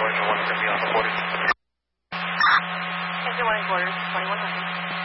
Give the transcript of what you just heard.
Engine 1 is going to be on the quarters. Engine 1 and quarters, 2100.